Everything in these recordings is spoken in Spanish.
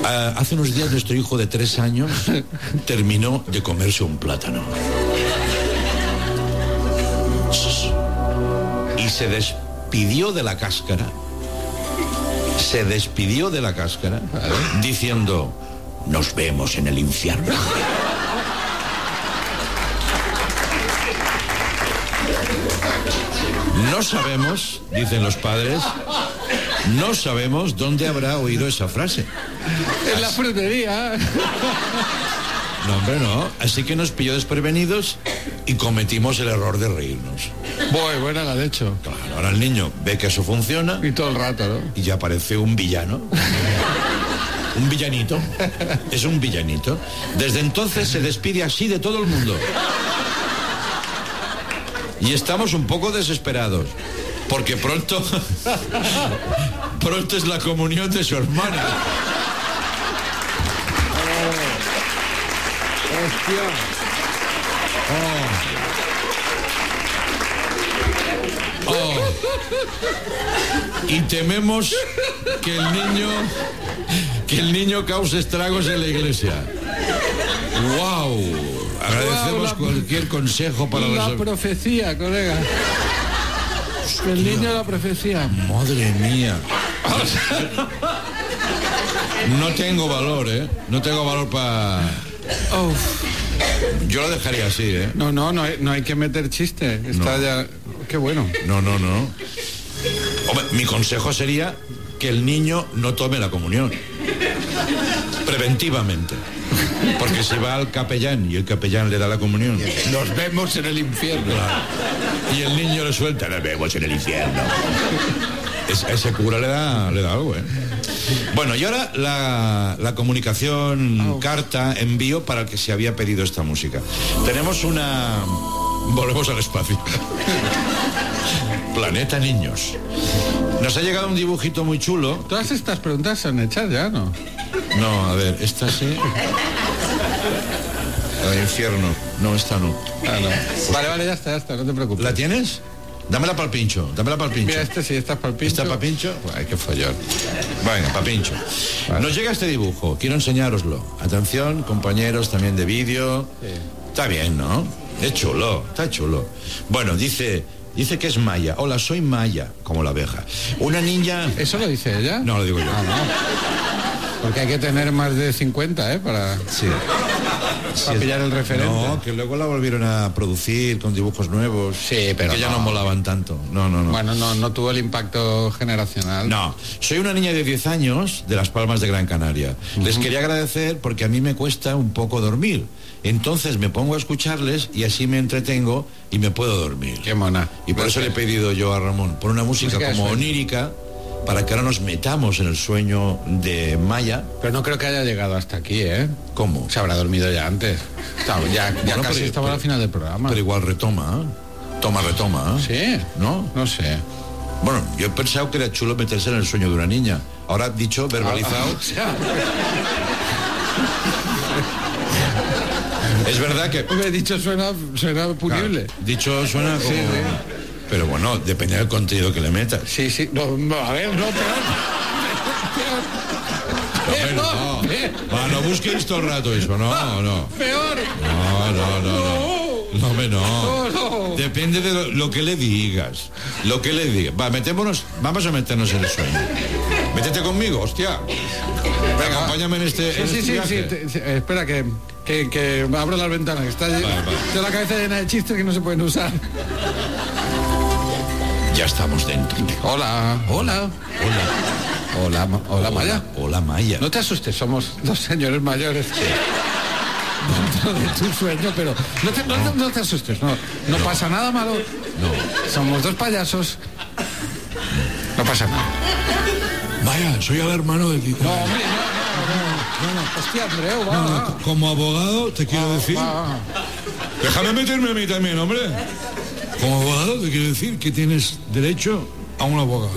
Hace unos días nuestro hijo de 3 años terminó de comerse un plátano. Y se despidió de la cáscara. Diciendo: nos vemos en el infierno. No sabemos, dicen los padres, no sabemos dónde habrá oído esa frase. En la frutería. No, hombre, no. Así que nos pilló desprevenidos y cometimos el error de reírnos. Buena la de hecho. Claro, ahora el niño ve que eso funciona. Y todo el rato, ¿no? Y ya parece un villano. Un villanito. Es un villanito. Desde entonces se despide así de todo el mundo. Y estamos un poco desesperados. Porque pronto es la comunión de su hermana. Y tememos que el niño cause estragos en la iglesia. ¡Wow! Agradecemos cualquier consejo para la profecía, colega. El niño de la profecía. Madre mía. No tengo valor, ¿eh? No tengo valor para... Yo lo dejaría así, ¿eh? No hay que meter chiste. Está ya... Qué bueno. No. Hombre, mi consejo sería que el niño no tome la comunión. Preventivamente. Porque si va al capellán y el capellán le da la comunión, nos vemos en el infierno. Claro. Y el niño le suelta: nos vemos en el infierno. A ese cura le da algo, ¿eh? Bueno, y ahora la comunicación, carta, envío para el que se había pedido esta música. Tenemos una... Volvemos al espacio. Planeta Niños. Nos ha llegado un dibujito muy chulo. Todas estas preguntas se han hecho ya, ¿no? No, a ver, esta sí. El infierno. No, esta no. No. Vale, ya está, no te preocupes. ¿La tienes? Dámela para el pincho. Mira, esta sí, esta es para el pincho. ¿Esta para pincho? Ay, qué follón. Venga, para pincho. Vale. Nos llega este dibujo, quiero enseñároslo. Atención, compañeros también de vídeo. Sí. Está bien, ¿no? Es chulo, está chulo. Bueno, dice que es Maya. Hola, soy Maya, como la abeja. Una niña... ¿Eso lo dice ella? No, lo digo yo. No. Porque hay que tener más de 50, para... Sí. Para pillar el referente. No, que luego la volvieron a producir con dibujos nuevos. Sí, pero que ya no molaban tanto. No. Bueno, no tuvo el impacto generacional. No, soy una niña de 10 años de Las Palmas de Gran Canaria. Les quería agradecer porque a mí me cuesta un poco dormir. Entonces me pongo a escucharles y así me entretengo y me puedo dormir. Qué mona. Y por eso le he pedido yo a Ramón, por una música como onírica, para que ahora nos metamos en el sueño de Maya. Pero no creo que haya llegado hasta aquí, ¿eh? ¿Cómo? Se habrá dormido ya antes. Ya bueno, casi estaba al final del programa. Pero igual retoma. ¿Sí? ¿No? No sé. Bueno, yo he pensado que era chulo meterse en el sueño de una niña. Ahora dicho, verbalizado... Es verdad que... Hombre, dicho suena punible. Claro, dicho suena como... Sí. Pero bueno, depende del contenido que le metas. Sí. No, a ver, no, peor. No busquéis todo el rato eso, no. Peor. No. Depende de lo que le digas. Vamos a meternos en el sueño. Métete conmigo, hostia. Venga, acompáñame en este viaje. Sí. Espera que abro las ventanas, que está de la cabeza llena de chistes que no se pueden usar. Ya estamos dentro. Hola, Maya. Hola, Maya. No te asustes, somos dos señores mayores. Sí. Dentro de tu sueño, pero no te asustes, no pasa nada malo. No. Somos dos payasos. No pasa nada. Maya, soy el hermano de Kiko. No, hombre, no. Hostia, Andreu, va. Como abogado te quiero decir. Déjame meterme a mí también, hombre. Como abogado te quiero decir que tienes derecho a un abogado.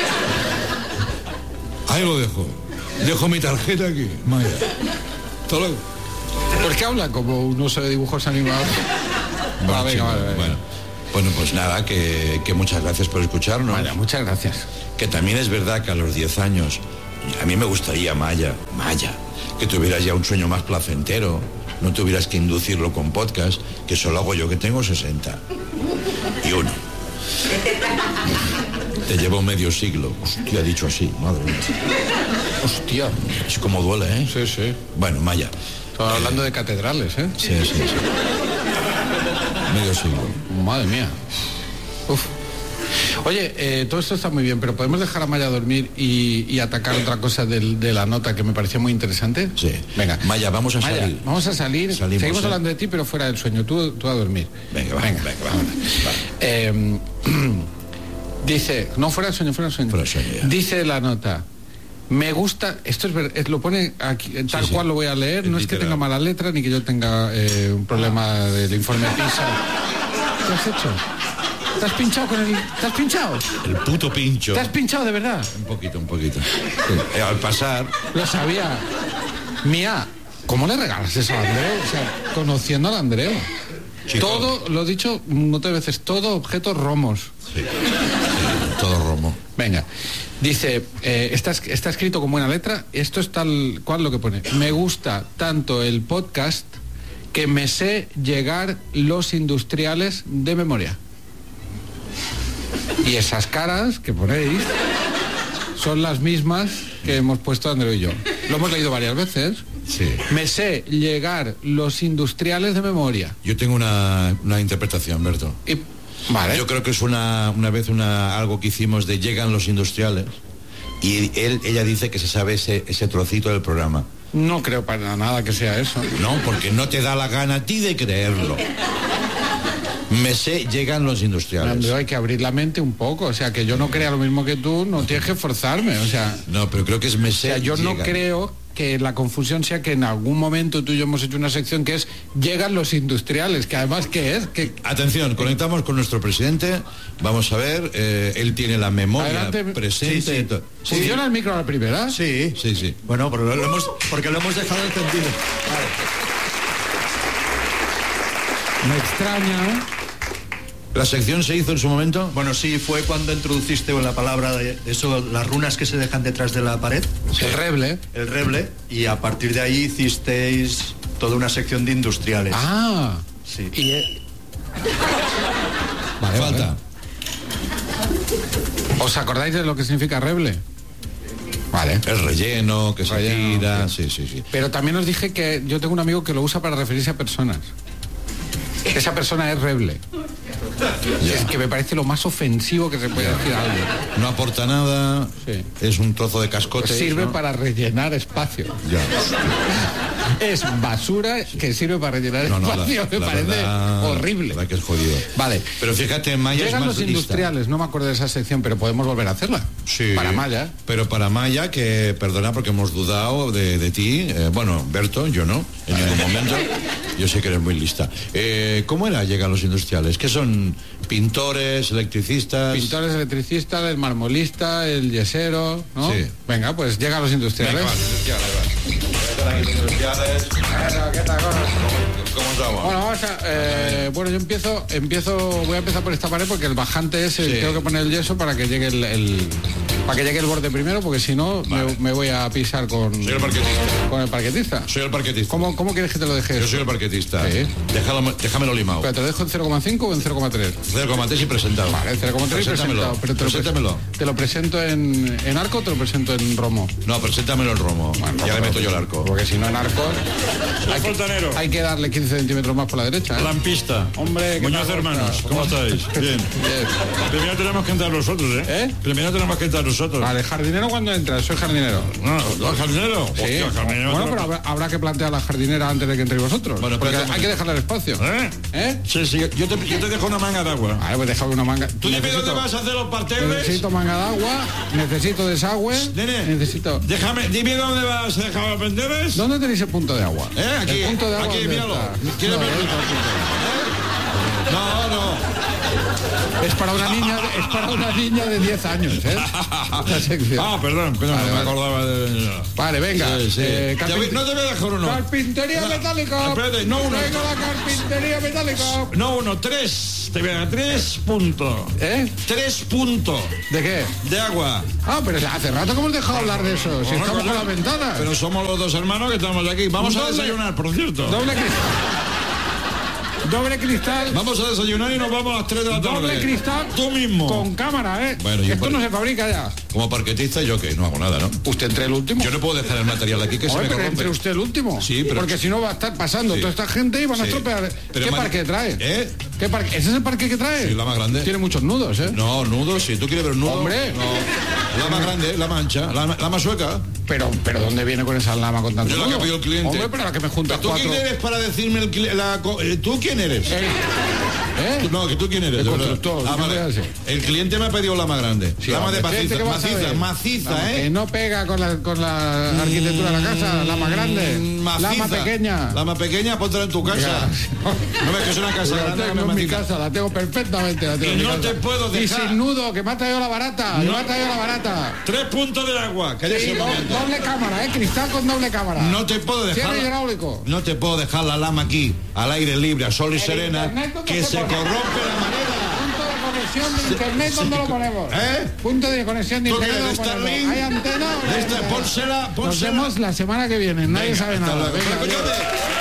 Ahí lo dejo. Dejo mi tarjeta aquí, Maya. Hasta luego. ¿Por qué habla como un oso de dibujos animados? Vale. Bueno, pues nada, que muchas gracias por escucharnos. Vale, muchas gracias. Que también es verdad que a los 10 años A mí me gustaría, Maya, que tuvieras ya un sueño más placentero, no tuvieras que inducirlo con podcast, que solo hago yo, que tengo 60. Y uno. Te llevo medio siglo. Hostia, dicho así, madre mía. Hostia. Es como duele, ¿eh? Sí, sí. Bueno, Maya. Estaba hablando de catedrales, ¿eh? Sí. Medio siglo. Madre mía. Uf. Oye, todo esto está muy bien, pero ¿podemos dejar a Maya dormir y atacar otra cosa de la nota que me pareció muy interesante? Sí. Venga. Maya, vamos a salir. Vamos a salir. Salimos, seguimos hablando de ti, pero fuera del sueño. Tú a dormir. Venga, vamos. Dice, no, fuera del sueño. Fuera del sueño, ya. Dice la nota. Me gusta, esto lo pone aquí, tal cual lo voy a leer, no es que tenga mala letra ni que yo tenga un problema del informe PISA. ¿Qué has hecho? ¿Te has pinchado con el...? ¿Te has pinchado? El puto pincho. ¿Te has pinchado de verdad? Un poquito. Sí. Al pasar... Lo sabía. Mía, ¿cómo le regalas eso a Andreu? O sea, conociendo al Andreu. Chico. Todo, lo he dicho muchas veces, todo objetos romos. Sí, todo romo. Venga, dice, está escrito con buena letra, esto es tal cual lo que pone. Me gusta tanto el podcast que me sé llegar los industriales de memoria. Y esas caras que ponéis son las mismas que hemos puesto Andreu y yo. Lo hemos leído varias veces. Sí. Me sé llegar los industriales de memoria. Yo tengo una interpretación, Berto. Vale. Yo creo que es una vez algo que hicimos de llegan los industriales y ella dice que se sabe ese trocito del programa. No creo para nada que sea eso. No, porque no te da la gana a ti de creerlo. Me sé, llegan los industriales. Andreu, hay que abrir la mente un poco, o sea, que yo no crea lo mismo que tú, no tienes que forzarme, o sea... No, pero creo que es me sé, o sea, yo llegan. No creo que la confusión sea que en algún momento tú y yo hemos hecho una sección que es llegan los industriales, que además ¿qué es? Que... Atención, conectamos con nuestro presidente, vamos a ver, él tiene la memoria Adelante. presente. Sí. ¿Funciona el micro a la primera? Sí. Bueno, pero porque lo hemos dejado encendido. Vale. Me extraña... ¿La sección se hizo en su momento? Bueno, sí, fue cuando introduciste la palabra de eso, las runas que se dejan detrás de la pared. Sí. El reble. El reble, y a partir de ahí hicisteis toda una sección de industriales. Ah, sí. Vale, falta. ¿Os acordáis de lo que significa reble? Vale. El relleno, que se tira, sí. Pero también os dije que yo tengo un amigo que lo usa para referirse a personas. Esa persona es reble. Es que me parece lo más ofensivo que se puede decir a alguien. No aporta nada, sí. Es un trozo de cascote. Pues sirve para rellenar espacio. Ya. Es basura que sirve para rellenar espacio. Me parece horrible. La verdad que es jodido. Vale. Pero fíjate, Maya llegan es más los industriales, lista. no me acuerdo de esa sección, pero podemos volver a hacerla. Sí. Para Maya. Pero para Maya, que perdona porque hemos dudado de ti. Bueno, Berto, yo no, en ningún momento. Yo sé que eres muy lista. ¿Cómo era llegan los industriales? ¿Qué son? Pintores, electricistas. Pintores, electricistas, el marmolista, el yesero, ¿no? Sí. Venga, pues llegan los industriales. Venga, industriales. ¿Qué tal? ¿Cómo estamos? Bueno, vamos a, bueno, yo voy a empezar por esta pared porque el bajante es el, tengo que poner el yeso para que llegue para que llegue el borde primero, porque si no me voy a pisar con... Soy el parquetista. ¿Con el parquetista? Soy el parquetista. ¿Cómo quieres que te lo deje? Yo soy el parquetista. Sí. Déjamelo limado. ¿Pero te lo dejo en 0,5 o en 0,3? 0,3 y presentado. Vale, 0,3 y presentado. Pero preséntamelo. ¿Te lo presento en arco o te lo presento en romo? No, preséntamelo en romo. Bueno, ya le meto yo el arco. Porque si no en arco... Fontanero. Hay que darle 15 centímetros más por la derecha, ¿eh? Lampista. Hombre, Muñoz Hermanos, ¿cómo estáis? Bien. Primero tenemos que entrar nosotros, ¿eh? Primero tenemos que entrar nosotros. Vale, jardinero cuando entras, soy jardinero. No, ¿jardinero? Sí. Hostia, jardinero. Bueno, pero habrá que plantear la jardinera antes de que entréis vosotros. Bueno, porque pero hay que dejarle el espacio. ¿Eh? Sí, yo te dejo una manga de agua. Vale, pues déjame una manga. ¿Tú dime dónde vas a hacer los parterres? Necesito manga de agua, necesito desagüe, Nene, necesito... dime dónde vas a dejar los parterres. ¿Dónde tenéis el punto de agua? Aquí, el punto de agua, aquí, ¿dónde míralo. está? ¿Quieres No, verlo? ahí está el punto de agua. No. Es para una niña de 10 años, ¿eh? La sección. Perdón, vale, no me acordaba de... Vale, venga. Sí. No te voy a dejar uno. Carpintería metálica. Espérate, no uno. Venga la carpintería metálica. No uno, 3. Te voy a dar 3 puntos. 3 puntos. ¿De qué? De agua. Pero hace rato que hemos dejado hablar de eso. Si estamos con la ventana. Pero somos los dos hermanos que estamos aquí. Vamos a desayunar, por cierto. Doble cristal. Vamos a desayunar y nos vamos a las 3 de la tarde. Doble cristal. Tú mismo. Con cámara, ¿eh? Bueno, esto no se fabrica ya. Como parquetista yo que no hago nada, ¿no? Usted entre el último. Yo no puedo dejar el material aquí que se me pero corrompe. entre usted el último. Sí, pero... Porque si no va a estar pasando toda esta gente y van a estropear. Pero ¿Qué parque trae? ¿Qué parque? ¿Ese es el parque que trae? Sí, la más grande. Tiene muchos nudos, ¿eh? No, nudos, si tú quieres ver un nudo. Hombre. No. La más grande, la mancha, la más sueca. Pero ¿dónde viene con esa lama con tanto Yo la que pidió el cliente. Hombre, pero la que me juntas ¿Tú quién eres para decirme ¿tú quién eres? No, que tú quién eres. El constructor. Vale. El cliente me ha pedido la más grande. Sí, lama de maciza, Que no pega con la arquitectura de la casa, la más grande. Maciza. La más pequeña. La más pequeña, póntela en tu casa. No ves que es una casa grande. No es mi casa, la tengo perfectamente. Y no te puedo dejar. Y sin nudo, que me ha traído la barata. No. Me ha traído la barata. 3 puntos del agua. Sí, doble cámara, cristal con doble cámara. No te puedo dejar. Cierre hidráulico. No te puedo dejar la lama aquí, al aire libre, a sol y serena, que se corrompe la manera. Punto de conexión de internet, ¿dónde lo ponemos? Punto de conexión de internet. ¿De Starlink? ¿Hay antena? Pónsela. Nos vemos la semana que viene. Nadie sabe nada. Venga,